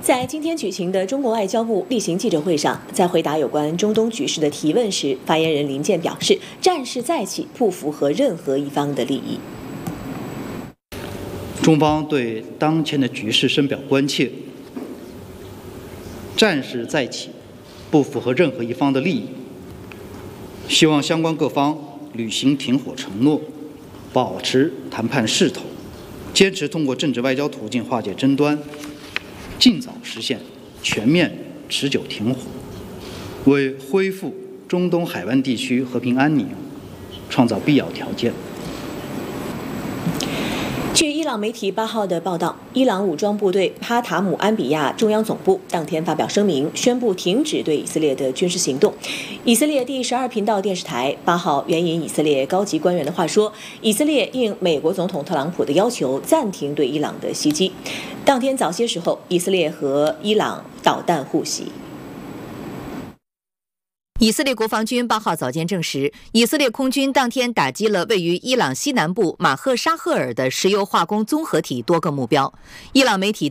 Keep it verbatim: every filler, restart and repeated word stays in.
在今天举行的中国外交部例行记者会上，在回答有关中东局势的提问时，发言人林健表示，战事再起不符合任何一方的利益。 中方对当前的局势深表关切，战事再起不符合任何一方的利益，希望相关各方履行停火承诺，保持谈判势头，坚持通过政治外交途径化解争端，尽早实现全面持久停火，为恢复中东海湾地区和平安宁创造必要条件。 据伊朗媒体八号的报道，伊朗武装部队哈塔姆安比亚中央总部当天发表声明，宣布停止对以色列的军事行动。以色列第十二频道电视台八号援引以色列高级官员的话说，以色列应美国总统特朗普的要求暂停对伊朗的袭击。当天早些时候，以色列和伊朗导弹互袭。 以色列国防军八号早间证实，以色列空军当天打击了位于伊朗西南部马赫沙赫尔的石油化工综合体多个目标。伊朗媒体